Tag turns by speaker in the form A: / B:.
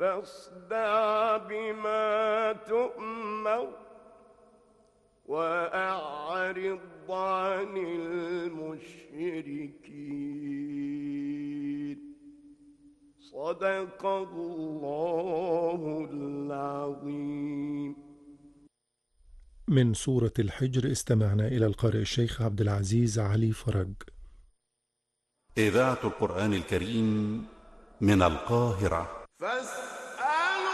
A: فاصدع بما تؤمر وأعرض عن المشركين. صدق الله العظيم.
B: من سورة الحجر استمعنا إلى القارئ الشيخ عبد العزيز علي فرج.
C: إذاعة القرآن الكريم من القاهرة.